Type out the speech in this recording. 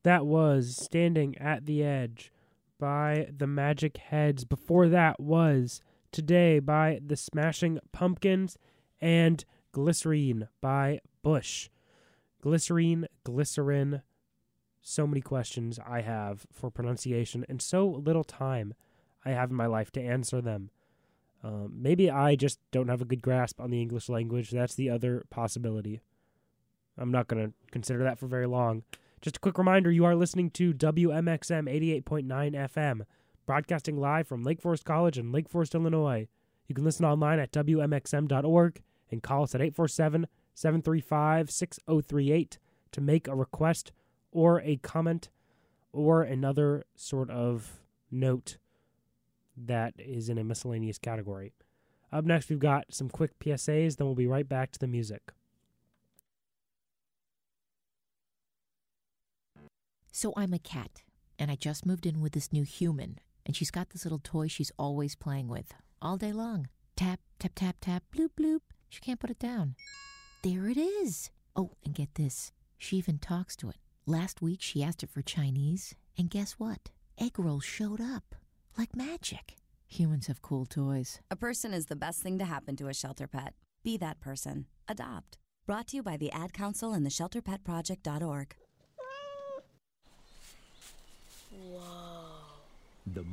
That was Standing at the Edge by the Magic Heads. Before that was Today by the Smashing Pumpkins and Glycerine by Bush. Glycerine, glycerin. So many questions I have for pronunciation and so little time I have in my life to answer them. Maybe I just don't have a good grasp on the English language. That's the other possibility. I'm not going to consider that for very long. Just a quick reminder, you are listening to WMXM 88.9 FM, broadcasting live from Lake Forest College in Lake Forest, Illinois. You can listen online at WMXM.org and call us at 847-735-6038 to make a request or a comment or another sort of note that is in a miscellaneous category. Up next, we've got some quick PSAs, then we'll be right back to the music. So I'm a cat, and I just moved in with this new human, and she's got this little toy she's always playing with, all day long. Tap, tap, tap, tap, bloop, bloop. She can't put it down. There it is. Oh, and get this. She even talks to it. Last week, she asked it for Chinese, and guess what? Egg rolls showed up. Like magic. Humans have cool toys. A person is the best thing to happen to a shelter pet. Be that person. Adopt. Brought to you by the Ad Council and the ShelterPetProject.org.